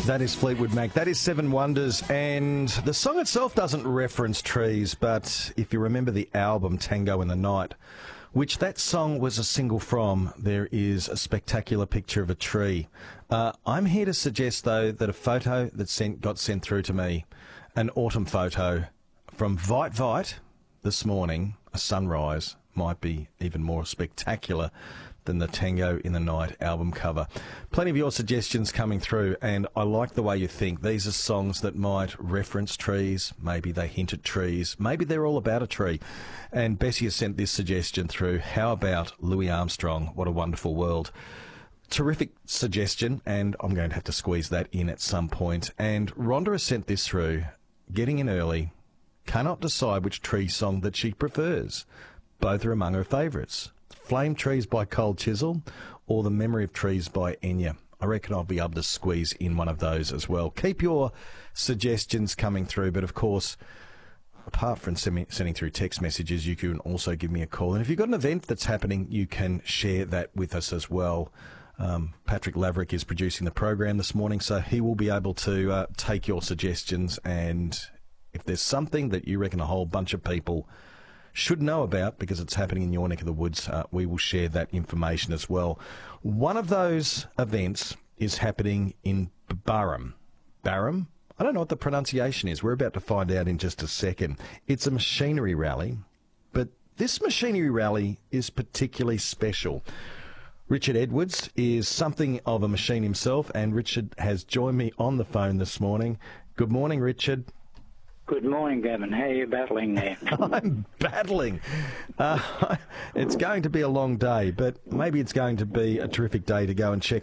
That is Fleetwood Mac. That is Seven Wonders. And the song itself doesn't reference trees, but if you remember the album Tango in the Night, which that song was a single from, there is a spectacular picture of a tree. I'm here to suggest, though, that a photo that got sent through to me, an autumn photo from Vite Vite this morning, a sunrise, might be even more spectacular than the Tango in the Night album cover. Plenty of your suggestions coming through, and I like the way you think. These are songs that might reference trees, maybe they hint at trees, maybe they're all about a tree. And Bessie has sent this suggestion through. How about Louis Armstrong? What a Wonderful World. Terrific suggestion, and I'm going to have to squeeze that in at some point. And Rhonda has sent this through, getting in early, cannot decide which tree song that she prefers. Both are among her favourites. Flame Trees by Cold Chisel or The Memory of Trees by Enya. I reckon I'll be able to squeeze in one of those as well. Keep your suggestions coming through, but of course, apart from sending through text messages, you can also give me a call. And if you've got an event that's happening, you can share that with us as well. Patrick Laverick is producing the program this morning, so he will be able to take your suggestions, and if there's something that you reckon a whole bunch of people should know about because it's happening in your neck of the woods, we will share that information as well. One of those events is happening in Barham. Barham? I don't know what the pronunciation is. We're about to find out in just a second. It's a machinery rally, but this machinery rally is particularly special. Richard Edwards is something of a machine himself, and Richard has joined me on the phone this morning. Good morning, Richard. Good morning, Gavin. How are you battling there? I'm battling. It's going to be a long day, but maybe it's going to be a terrific day to go and check